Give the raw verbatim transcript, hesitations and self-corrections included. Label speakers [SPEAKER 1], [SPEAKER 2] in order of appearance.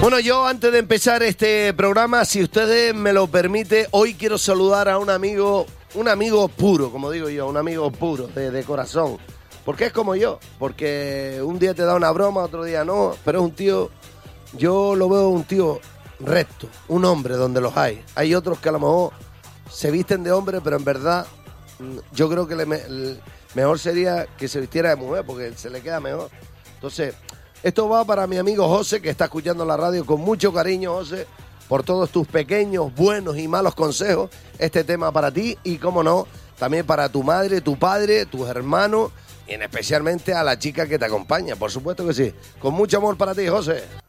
[SPEAKER 1] Bueno, yo antes de empezar este programa, si ustedes me lo permiten, hoy quiero saludar a un amigo, un amigo puro, como digo yo, un amigo puro, de, de corazón. Porque es como yo, porque un día te da una broma, otro día no, pero es un tío, yo lo veo un tío recto, un hombre donde los hay. Hay otros que a lo mejor se visten de hombre, pero en verdad yo creo que le, le, mejor sería que se vistiera de mujer, porque se le queda mejor. Entonces, esto va para mi amigo José, que está escuchando la radio con mucho cariño, José, por todos tus pequeños, buenos y malos consejos. Este tema para ti y, cómo no, también para tu madre, tu padre, tus hermanos y en especialmente a la chica que te acompaña. Por supuesto que sí. Con mucho amor para ti, José.